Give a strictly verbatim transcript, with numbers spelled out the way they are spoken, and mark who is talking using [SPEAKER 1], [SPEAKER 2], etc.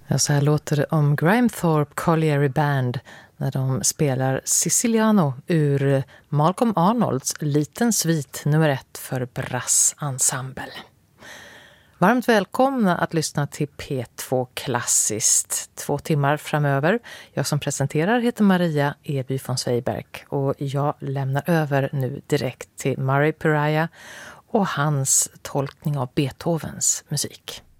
[SPEAKER 1] Ja, så här låter det om Grimethorpe Colliery Band när de spelar Siciliano ur Malcolm Arnolds Liten svit nummer ett för brassensemble. Varmt välkomna att lyssna till P två Klassiskt. Två timmar framöver. Jag som presenterar heter Maria Eby von Sveiberg och jag lämnar över nu direkt till Murray Peraja och hans tolkning av Beethovens musik.